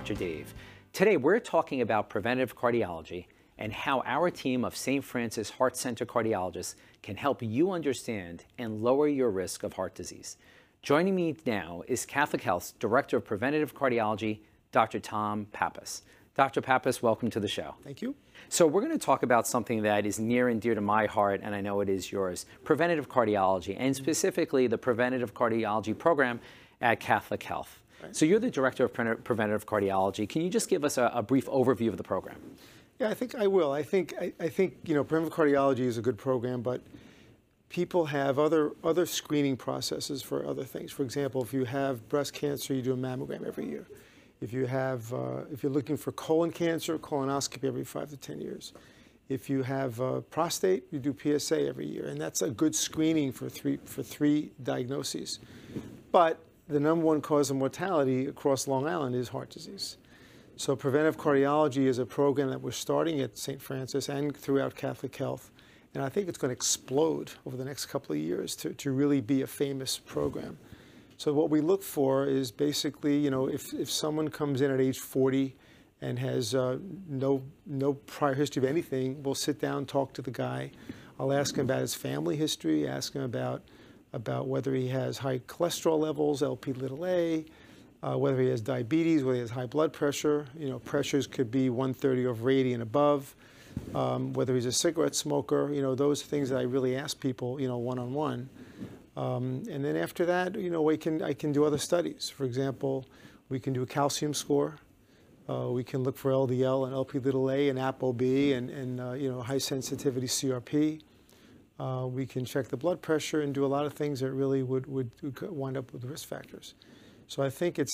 Dr. Dave. Today we're talking about preventive cardiology and how our team of St. Francis Heart Center cardiologists can help you understand and lower your risk of heart disease. Joining me now is Catholic Health's Director of Preventative Cardiology, Dr. Tom Pappas. Dr. Pappas, welcome to the show. Thank you. So we're going to talk about something that is near and dear to my heart, and I know it is yours, preventative cardiology, and specifically the preventative cardiology program at Catholic Health. Right. So you're the Director of Preventative Cardiology. Can you just give us a brief overview of the program? Yeah, I think I will. I think preventive cardiology is a good program, but people have other screening processes for other things. For example, if you have breast cancer, you do a mammogram every year. If you have, if you're looking for colon cancer, colonoscopy every 5 to 10 years. If you have prostate, you do PSA every year, and that's a good screening for three diagnoses. But the #1 cause of mortality across Long Island is heart disease. So preventive cardiology is a program that we're starting at St. Francis and throughout Catholic Health, and I think it's going to explode over the next couple of years to really be a famous program. So what we look for is basically, if someone comes in at age 40 and has no prior history of anything, we'll sit down, talk to the guy. I'll ask him about his family history, ask him about whether he has high cholesterol levels, Lp(a), whether he has diabetes, whether he has high blood pressure. Pressures could be 130/80 and above. Whether he's a cigarette smoker. Those things that I really ask people, one-on-one. And then after that, I can do other studies. For example, we can do a calcium score. We can look for LDL and Lp(a) and ApoB and high sensitivity CRP. We can check the blood pressure and do a lot of things that really would wind up with risk factors. So I think it's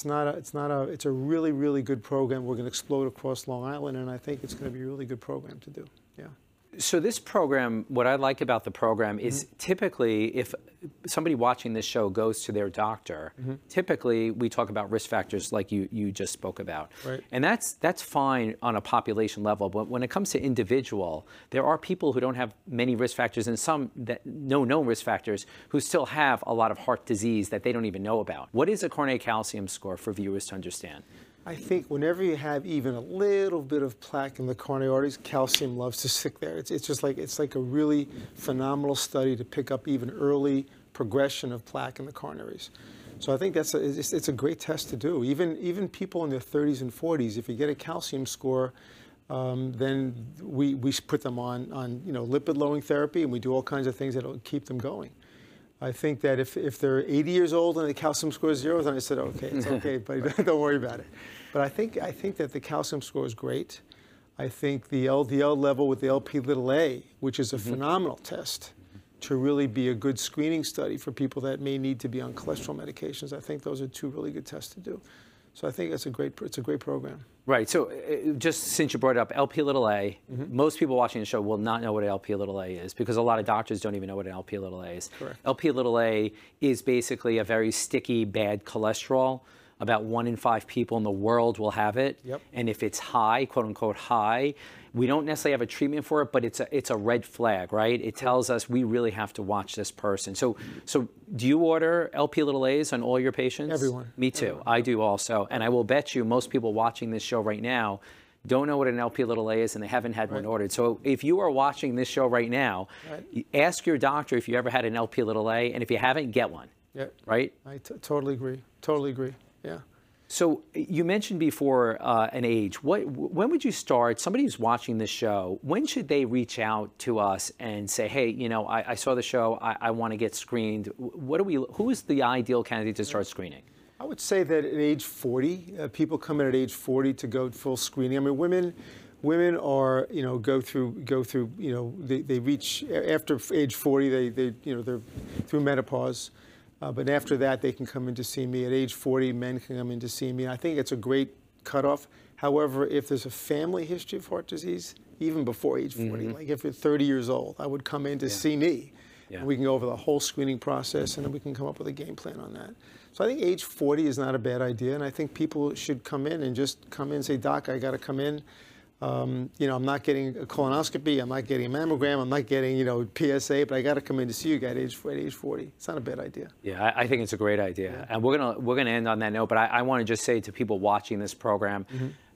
a really, really good program. We're going to explode across Long Island, and I think it's going to be a really good program to do. Yeah. So this program, what I like about the program is typically if somebody watching this show goes to their doctor, typically we talk about risk factors like you just spoke about. Right. And that's fine on a population level, but when it comes to individual, there are people who don't have many risk factors and some that no known risk factors who still have a lot of heart disease that they don't even know about. What is a coronary calcium score for viewers to understand? I think whenever you have even a little bit of plaque in the coronary arteries, calcium loves to stick there. It's like a really phenomenal study to pick up even early progression of plaque in the coronaries. So I think it's a great test to do. Even people in their 30s and 40s, if you get a calcium score, then we put them on lipid lowering therapy, and we do all kinds of things that'll keep them going. I think that if they're 80 years old and the calcium score is 0, then I said, okay, it's okay, but don't worry about it. But I think that the calcium score is great. I think the LDL level with the Lp(a), which is a phenomenal test to really be a good screening study for people that may need to be on cholesterol medications. I think those are two really good tests to do. So I think it's a great program. Right. So just since you brought up Lp(a), most people watching the show will not know what Lp(a) is because a lot of doctors don't even know what an Lp(a) is. Correct. Lp(a) is basically a very sticky, bad cholesterol. About 1 in 5 people in the world will have it. Yep. And if it's high, quote unquote high, we don't necessarily have a treatment for it, but it's a red flag, right? It tells us we really have to watch this person. So do you order Lp(a)s on all your patients? Everyone. Me too. Everyone. I do also. And I will bet you most people watching this show right now don't know what an Lp(a) is and they haven't had one ordered. So if you are watching this show right now, ask your doctor if you ever had an Lp(a), and if you haven't, get one. Yeah. Right? I totally agree. Totally agree. Yeah. So you mentioned before an age. When would you start? Somebody who's watching this show, when should they reach out to us and say, hey, I saw the show, I want to get screened. Who is the ideal candidate to start screening? I would say that at age 40, people come in at age 40 to go full screening. I mean, women are, go through, they reach after age 40, they're through menopause. But after that, they can come in to see me. At age 40, men can come in to see me. I think it's a great cutoff. However, if there's a family history of heart disease, even before age 40, like if you're 30 years old, I would come in to see me. Yeah. And we can go over the whole screening process, and then we can come up with a game plan on that. So I think age 40 is not a bad idea, and I think people should come in and just come in and say, Doc, I got to come in. You know, I'm not getting a colonoscopy, I'm not getting a mammogram, I'm not getting, you know, PSA, but I got to come in to see you guys at age 40. It's not a bad idea. Yeah, I think it's a great idea. Yeah. And we're gonna end on that note, but I want to just say to people watching this program,